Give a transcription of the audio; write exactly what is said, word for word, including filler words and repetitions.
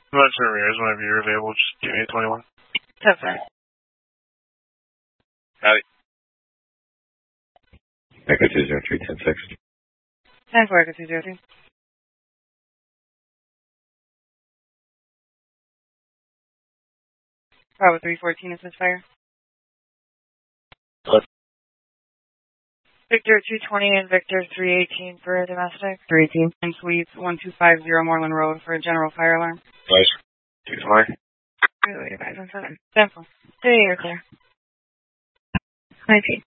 Much Ramirez, whenever you're available, just give me a twenty-one. That's fine. Howdy. Echo two zero three, ten six. ten four, Echo two zero three. Bravo three fourteen is misfire. What? Victor two twenty and Victor three eighteen for domestic. three eighteen. And Suites one two five zero Moreland Road for a general fire alarm. Nice. two twenty. Really, five one seven. ten four. Hey, you're clear. I P.